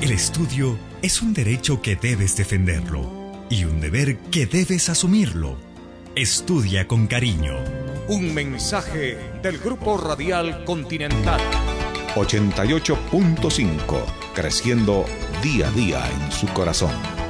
El estudio es un derecho que debes defenderlo y un deber que debes asumirlo. Estudia con cariño. Un mensaje del Grupo Radial Continental. 88.5, creciendo día a día en su corazón.